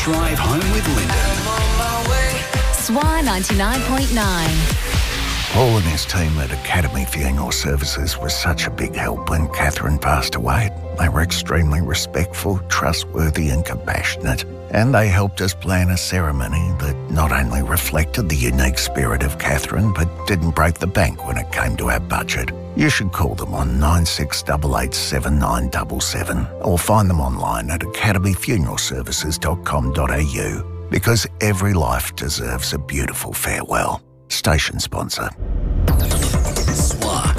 Drive Home with Lyndon. SWA 99.9. Paul and his team at Academy Funeral Services was such a big help when Catherine passed away. They were extremely respectful, trustworthy and compassionate. And they helped us plan a ceremony that not only reflected the unique spirit of Catherine, but didn't break the bank when it came to our budget. You should call them on 96887977 or find them online at academyfuneralservices.com.au, because every life deserves a beautiful farewell. Station sponsor. SWA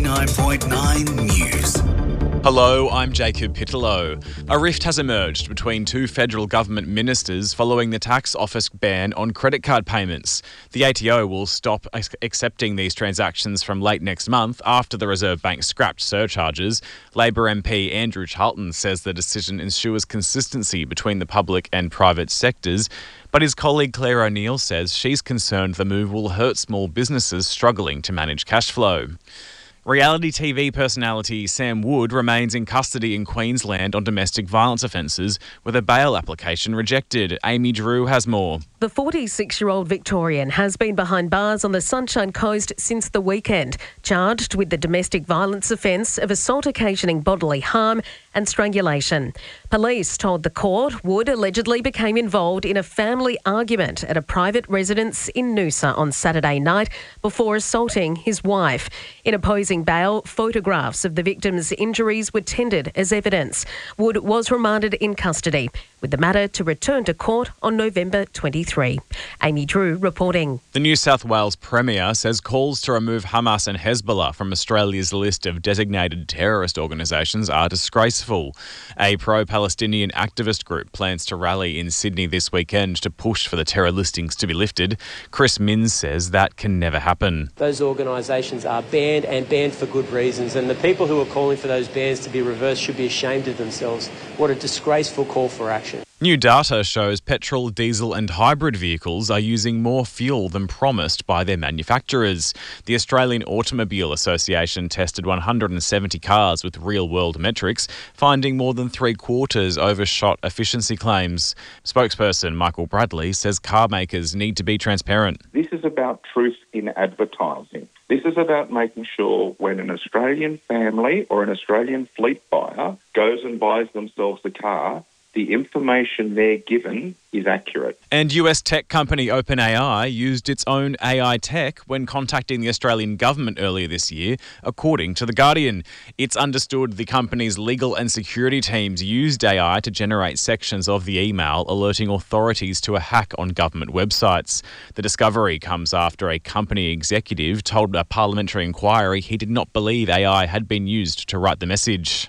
99.9 News. Hello, I'm Jacob Pittellow. A rift has emerged between two federal government ministers following the tax office ban on credit card payments. The ATO will stop accepting these transactions from late next month after the Reserve Bank scrapped surcharges. Labor MP Andrew Charlton says the decision ensures consistency between the public and private sectors. But his colleague Claire O'Neill says she's concerned the move will hurt small businesses struggling to manage cash flow. Reality TV personality Sam Wood remains in custody in Queensland on domestic violence offences, with a bail application rejected. Amy Drew has more. The 46-year-old Victorian has been behind bars on the Sunshine Coast since the weekend, charged with the domestic violence offence of assault occasioning bodily harm and strangulation. Police told the court Wood allegedly became involved in a family argument at a private residence in Noosa on Saturday night before assaulting his wife. In opposing bail, photographs of the victim's injuries were tendered as evidence. Wood was remanded in custody, with the matter to return to court on November 23. Amy Drew reporting. The New South Wales Premier says calls to remove Hamas and Hezbollah from Australia's list of designated terrorist organisations are disgraceful. A pro-Palestinian activist group plans to rally in Sydney this weekend to push for the terror listings to be lifted. Chris Minns says that can never happen. Those organisations are banned, and banned for good reasons, and the people who are calling for those bans to be reversed should be ashamed of themselves. What a disgraceful call for action. New data shows petrol, diesel and hybrid vehicles are using more fuel than promised by their manufacturers. The Australian Automobile Association tested 170 cars with real-world metrics, finding more than three-quarters overshot efficiency claims. Spokesperson Michael Bradley says car makers need to be transparent. This is about truth in advertising. This is about making sure when an Australian family or an Australian fleet buyer goes and buys themselves a car, the information they're given is accurate. And US tech company OpenAI used its own AI tech when contacting the Australian government earlier this year, according to The Guardian. It's understood the company's legal and security teams used AI to generate sections of the email alerting authorities to a hack on government websites. The discovery comes after a company executive told a parliamentary inquiry he did not believe AI had been used to write the message.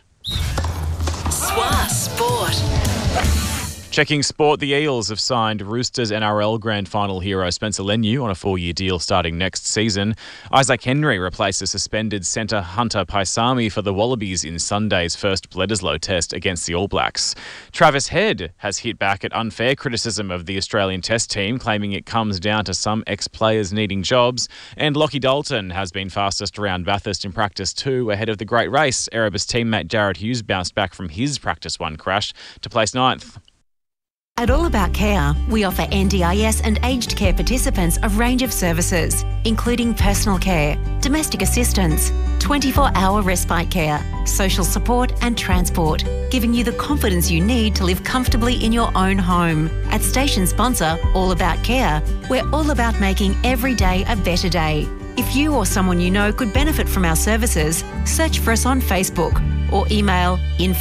SWA Sport. Checking sport, the Eels have signed Roosters NRL Grand Final hero Spencer Leniu on a 4-year deal starting next season. Isaac Henry replaces suspended centre Hunter Paisami for the Wallabies in Sunday's first Bledisloe test against the All Blacks. Travis Head has hit back at unfair criticism of the Australian Test team, claiming it comes down to some ex-players needing jobs. And Lockie Dalton has been fastest around Bathurst in practice 2 ahead of the great race. Erebus teammate Jared Hughes bounced back from his practice 1 crash to place 9th. At All About Care, we offer NDIS and aged care participants a range of services, including personal care, domestic assistance, 24-hour respite care, social support and transport, giving you the confidence you need to live comfortably in your own home. At station sponsor All About Care, we're all about making every day a better day. If you or someone you know could benefit from our services, search for us on Facebook or email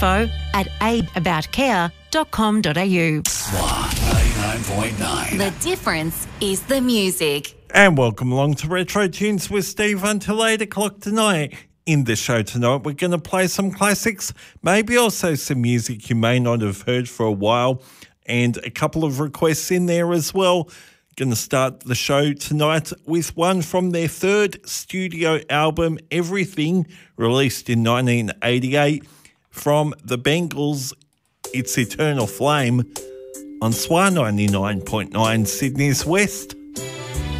info@aidaboutcare.com.au. SWA 99.9. The difference is the music. And welcome along to Retro Tunes with Steve until 8 o'clock tonight. In the show tonight, we're going to play some classics, maybe also some music you may not have heard for a while, and a couple of requests in there as well. Going to start the show tonight with one from their third studio album, Everything, released in 1988. From the Bengals, it's Eternal Flame on SWA 99.9 Sydney's West.